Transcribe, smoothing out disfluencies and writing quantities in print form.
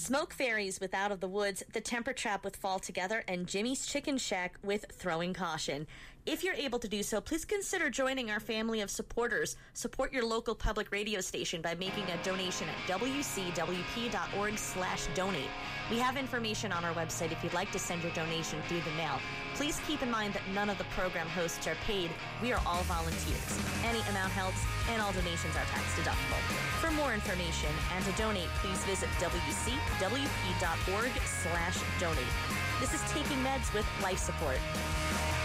Smoke Fairies with Out of the Woods, The Temper Trap with Fall Together, and Jimmy's Chicken Shack with Throwing Caution. If you're able to do so, please consider joining our family of supporters. Support your local public radio station by making a donation at wcwp.org/donate. We have information on our website if you'd like to send your donation through the mail. Please keep in mind that none of the program hosts are paid. We are all volunteers. Any amount helps, and all donations are tax deductible. For more information and to donate, please visit wcwp.org/donate. This is Taking Meds with Life Support.